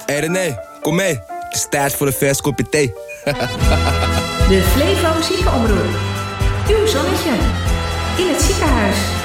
Hey René, kom mee. Het is tijd voor een vers kopje thee. De Flevo Ziekenomroep. Uw zonnetje. In het ziekenhuis.